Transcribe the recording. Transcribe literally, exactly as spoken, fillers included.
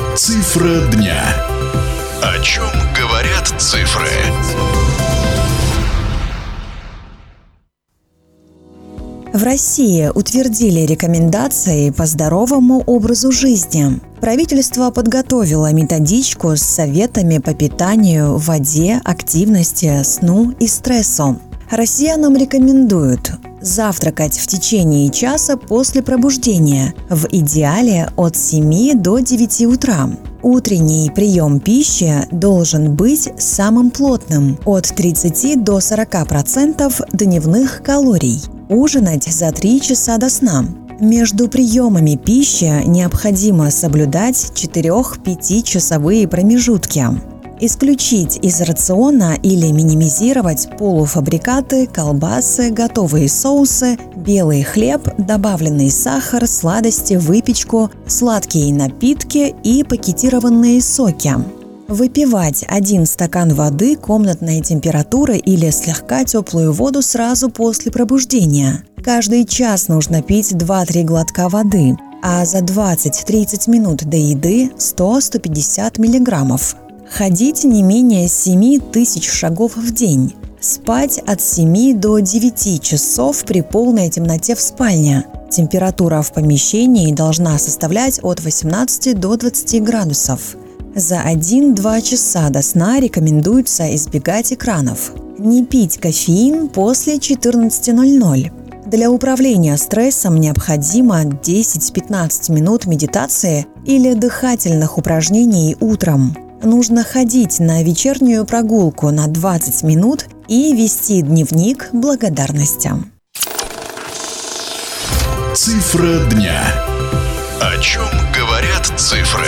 Цифра дня. О чем говорят цифры? В России утвердили рекомендации по здоровому образу жизни. Правительство подготовило методичку с советами по питанию, воде, активности, сну и стрессу. Россиянам рекомендуют завтракать в течение часа после пробуждения, в идеале от семи до девяти утра. Утренний прием пищи должен быть самым плотным – от тридцати до сорока процентов дневных калорий. Ужинать за три часа до сна. Между приемами пищи необходимо соблюдать четыре-пятичасовые промежутки. Исключить из рациона или минимизировать полуфабрикаты, колбасы, готовые соусы, белый хлеб, добавленный сахар, сладости, выпечку, сладкие напитки и пакетированные соки. Выпивать один стакан воды комнатной температуры или слегка теплую воду сразу после пробуждения. Каждый час нужно пить два-три глотка воды, а за двадцать-тридцать минут до еды сто-сто пятьдесят миллиграммов. Ходить не менее семи тысяч шагов в день. Спать от семи до девяти часов при полной темноте в спальне. Температура в помещении должна составлять от восемнадцати до двадцати градусов. За один-два часа до сна рекомендуется избегать экранов. Не пить кофеин после четырнадцати ноль-ноль. Для управления стрессом необходимо десять-пятнадцать минут медитации или дыхательных упражнений утром. Нужно ходить на вечернюю прогулку на двадцать минут и вести дневник благодарности. Цифра дня. О чем говорят цифры?